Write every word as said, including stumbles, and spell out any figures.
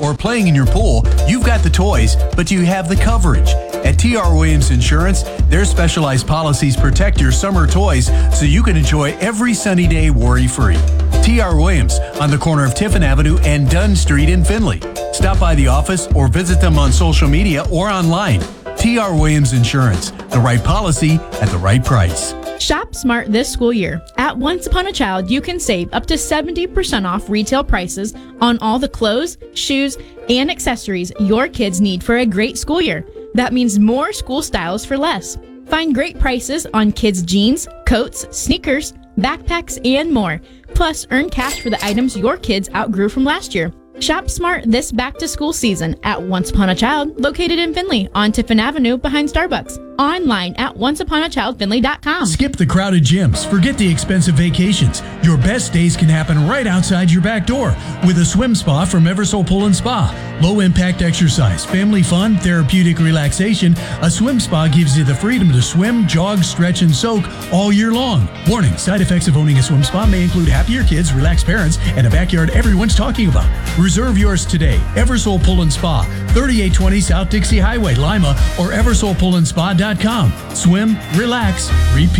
or playing in your pool, you've got the toys, but do you have the coverage? At T R. Williams Insurance, their specialized policies protect your summer toys so you can enjoy every sunny day worry-free. T R. Williams on the corner of Tiffin Avenue and Dunn Street in Findlay. Stop by the office or visit them on social media or online. T R. Williams Insurance, the right policy at the right price. Shop smart this school year. At Once Upon a Child, you can save up to seventy percent off retail prices on all the clothes, shoes, and accessories your kids need for a great school year. That means more school styles for less. Find great prices on kids' jeans, coats, sneakers, backpacks, and more. Plus, earn cash for the items your kids outgrew from last year. Shop smart this back-to-school season at Once Upon a Child, located in Findlay on Tiffin Avenue behind Starbucks. Online at once upon a child finley dot com. Skip the crowded gyms. Forget the expensive vacations. Your best days can happen right outside your back door with a swim spa from Eversole Pool and Spa. Low-impact exercise, family fun, therapeutic relaxation. A swim spa gives you the freedom to swim, jog, stretch, and soak all year long. Warning, side effects of owning a swim spa may include happier kids, relaxed parents, and a backyard everyone's talking about. Reserve yours today. Eversole Pool and Spa, thirty-eight twenty South Dixie Highway, Lima, or eversole pool and spa dot com. Swim, relax, repeat.